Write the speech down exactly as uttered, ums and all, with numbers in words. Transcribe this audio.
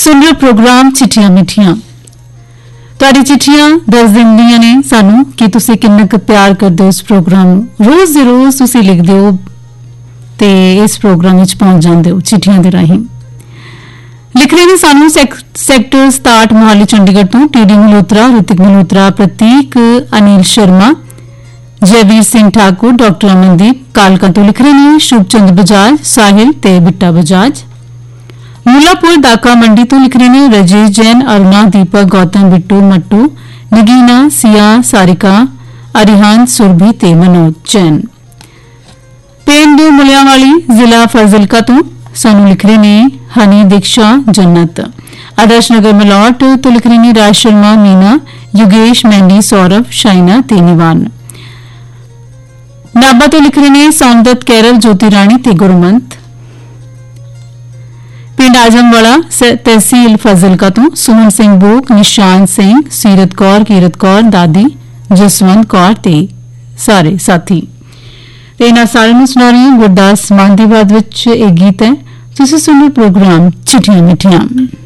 सुन रहे प्रोग्राम चिट्ठियां मिठियां। तुहाडी चिट्ठियां दस दिंदियां ने सानू कि तुसी किन्ना क प्यार करदे हो इस प्रोग्राम नूं। रोज दे रोज तुसी लिखदे हो ते इस प्रोग्राम विच पहुंच जांदे हो चिट्ठियां दे राहीं। लिख रहे ने सानू सैक्टर सताहठ मोहाली चंडीगढ़ तो टीडी मल्होत्रा, ऋतिक मल्होत्रा, प्रतीक, अनिल शर्मा, जयवीर सिंह ठाकुर, डॉक्टर अमनदीप कालका तो लिख रहे ने शुभ चंद बजाज, साहिल ते बिट्टा बजाज। मुलापुर दाका मंडी तो लिख रहे ने राजेश जैन, अरुणा, दीपक, गौतम, बिट्टू, मट्टू, नगीना, सिया, सारिका, अरिहान, सुरभि ते मनोज जैन। पिंड मुलियावाली जिला फाजिलका तो सानू लिख रहे ने हनी, दीक्षा, जन्नत। आदर्श नगर मलौट तो लिख रहे ने राज शर्मा, मीना, योगेश, मैंडी, सौरभ, शाइना ते निवान। नाबा तो लिख रहे ने सौंदत, कैरल, ज्योति राणी ते गुरमंत। पिंड आजमवाड़ा तहसील फाजिलका तो सुमन सिंह बोक, निशान सिंह, सीरत कौर, कीरत कौर, दादी, जसवंत कौर ते सारे साथी। ते इन्हां सारिआं नूं सुणा रही हूं गुरदास मान दी आवाज़ विच इह गीत है। तुसीं सुणो प्रोग्राम चिट्ठियां मिठियां।